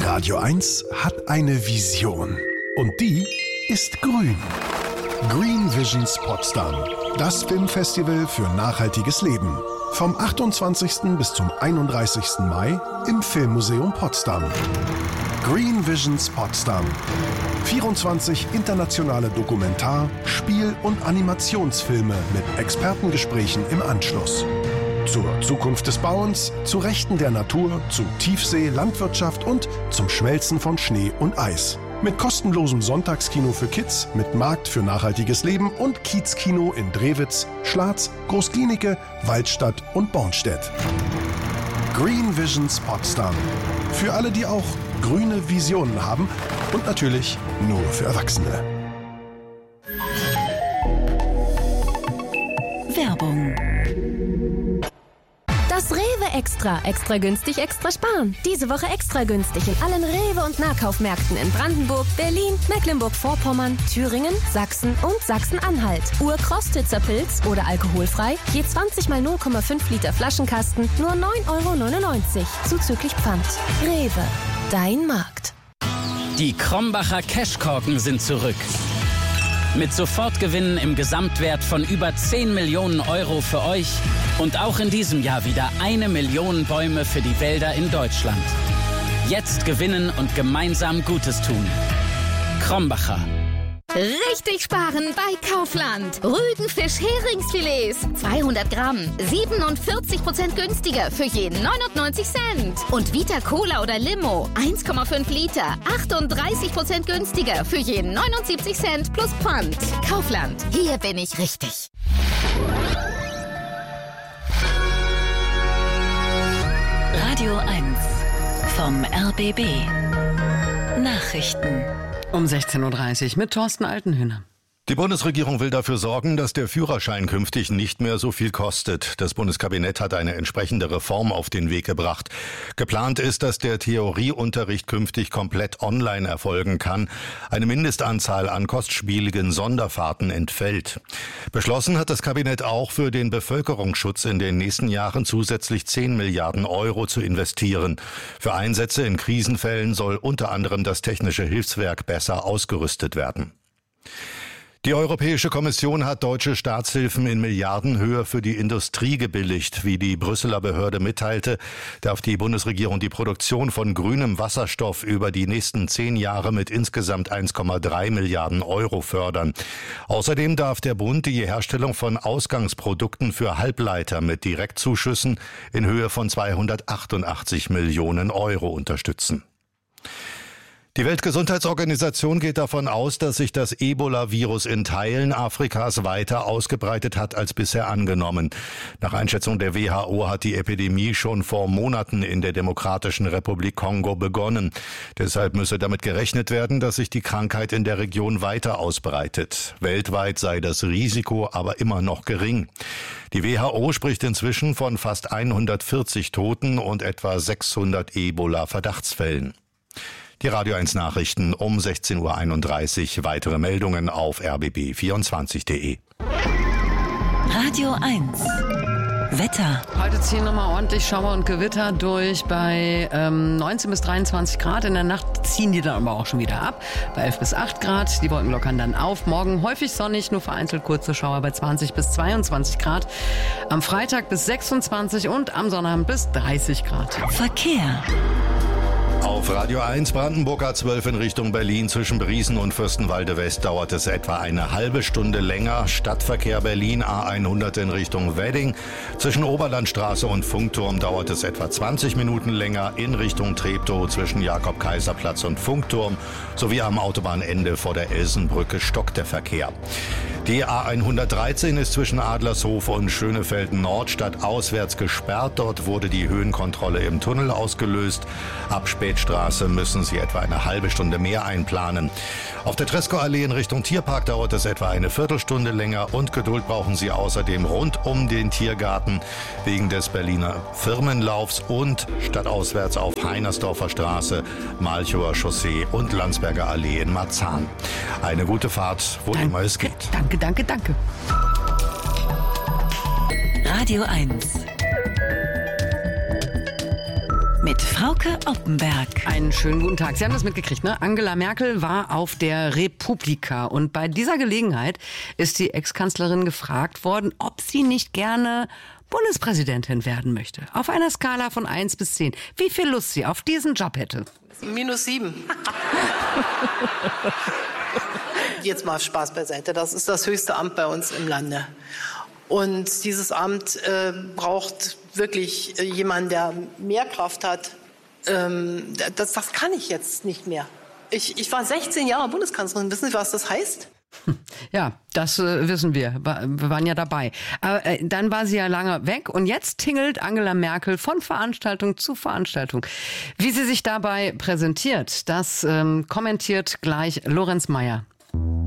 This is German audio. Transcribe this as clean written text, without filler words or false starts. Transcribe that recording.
Radio 1 hat eine Vision. Und die ist grün. Green Visions Potsdam. Das Filmfestival für nachhaltiges Leben. Vom 28. bis zum 31. Mai im Filmmuseum Potsdam. Green Visions Potsdam. 24 internationale Dokumentar-, Spiel- und Animationsfilme mit Expertengesprächen im Anschluss. Zur Zukunft des Bauens, zu Rechten der Natur, zu Tiefsee, Landwirtschaft und zum Schmelzen von Schnee und Eis. Mit kostenlosem Sonntagskino für Kids, mit Markt für nachhaltiges Leben und Kiezkino in Drewitz, Schlatz, Großklinike, Waldstadt und Bornstedt. Green Visions Potsdam. Für alle, die auch grüne Visionen haben und natürlich nur für Erwachsene. Werbung. Das Rewe Extra. Extra günstig, extra sparen. Diese Woche extra günstig in allen Rewe- und Nahkaufmärkten in Brandenburg, Berlin, Mecklenburg-Vorpommern, Thüringen, Sachsen und Sachsen-Anhalt. Ur-Krostitzer Pilz oder alkoholfrei, je 20 mal 0,5 Liter Flaschenkasten, nur 9,99 € zuzüglich Pfand. Rewe, dein Markt. Die Krombacher Cashkorken sind zurück. Mit Sofortgewinnen im Gesamtwert von über 10 Millionen € für euch und auch in diesem Jahr wieder 1 Million Bäume für die Wälder in Deutschland. Jetzt gewinnen und gemeinsam Gutes tun. Krombacher. Richtig sparen bei Kaufland. Rügenfisch-Heringsfilets. 200 Gramm. 47% günstiger für jeden 99 Cent. Und Vita Cola oder Limo. 1,5 Liter. 38% günstiger für jeden 79 Cent plus Pfand. Kaufland. Hier bin ich richtig. Radio 1 vom RBB. Nachrichten. Um 16.30 Uhr mit Thorsten Altenhühner. Die Bundesregierung will dafür sorgen, dass der Führerschein künftig nicht mehr so viel kostet. Das Bundeskabinett hat eine entsprechende Reform auf den Weg gebracht. Geplant ist, dass der Theorieunterricht künftig komplett online erfolgen kann. Eine Mindestanzahl an kostspieligen Sonderfahrten entfällt. Beschlossen hat das Kabinett auch, für den Bevölkerungsschutz in den nächsten Jahren zusätzlich 10 Milliarden € zu investieren. Für Einsätze in Krisenfällen soll unter anderem das Technische Hilfswerk besser ausgerüstet werden. Die Europäische Kommission hat deutsche Staatshilfen in Milliardenhöhe für die Industrie gebilligt. Wie die Brüsseler Behörde mitteilte, darf die Bundesregierung die Produktion von grünem Wasserstoff über die nächsten 10 Jahre mit insgesamt 1,3 Milliarden € fördern. Außerdem darf der Bund die Herstellung von Ausgangsprodukten für Halbleiter mit Direktzuschüssen in Höhe von 288 Millionen € unterstützen. Die Weltgesundheitsorganisation geht davon aus, dass sich das Ebola-Virus in Teilen Afrikas weiter ausgebreitet hat als bisher angenommen. Nach Einschätzung der WHO hat die Epidemie schon vor Monaten in der Demokratischen Republik Kongo begonnen. Deshalb müsse damit gerechnet werden, dass sich die Krankheit in der Region weiter ausbreitet. Weltweit sei das Risiko aber immer noch gering. Die WHO spricht inzwischen von fast 140 Toten und etwa 600 Ebola-Verdachtsfällen. Die Radio 1 Nachrichten um 16.31 Uhr. Weitere Meldungen auf rbb24.de. Radio 1. Wetter. Heute ziehen nochmal ordentlich Schauer und Gewitter durch bei 19 bis 23 Grad. In der Nacht ziehen die dann aber auch schon wieder ab. Bei 11 bis 8 Grad. Die Wolken lockern dann auf. Morgen häufig sonnig, nur vereinzelt kurze Schauer bei 20 bis 22 Grad. Am Freitag bis 26 und am Sonnabend bis 30 Grad. Verkehr. Auf Radio 1 Brandenburg A12 in Richtung Berlin zwischen Briesen und Fürstenwalde West dauert es etwa eine halbe Stunde länger. Stadtverkehr Berlin A100 in Richtung Wedding. Zwischen Oberlandstraße und Funkturm dauert es etwa 20 Minuten länger. In Richtung Treptow zwischen Jakob-Kaiser-Platz und Funkturm sowie am Autobahnende vor der Elsenbrücke stockt der Verkehr. Die A113 ist zwischen Adlershof und Schönefelden Nord stadtauswärts gesperrt. Dort wurde die Höhenkontrolle im Tunnel ausgelöst. Ab Spätstraße müssen Sie etwa eine halbe Stunde mehr einplanen. Auf der Treskow-Allee in Richtung Tierpark dauert es etwa eine Viertelstunde länger und Geduld brauchen Sie außerdem rund um den Tiergarten wegen des Berliner Firmenlaufs und stadtauswärts auf Heinersdorfer Straße, Malchower Chaussee und Landsberger Allee in Marzahn. Eine gute Fahrt, wo immer es geht. Danke. Radio 1. mit Frauke Oppenberg. Einen schönen guten Tag. Sie haben das mitgekriegt, ne? Angela Merkel war auf der Republika und bei dieser Gelegenheit ist die Ex-Kanzlerin gefragt worden, ob sie nicht gerne Bundespräsidentin werden möchte. Auf einer Skala von 1 bis 10. Wie viel Lust sie auf diesen Job hätte. -7. Jetzt mal Spaß beiseite. Das ist das höchste Amt bei uns im Lande. Und dieses Amt braucht wirklich jemanden, der mehr Kraft hat. Das kann ich jetzt nicht mehr. Ich war 16 Jahre Bundeskanzlerin. Wissen Sie, was das heißt? Ja, das wissen wir. Wir waren ja dabei. Aber dann war sie ja lange weg und jetzt tingelt Angela Merkel von Veranstaltung zu Veranstaltung. Wie sie sich dabei präsentiert, das kommentiert gleich Lorenz Meyer.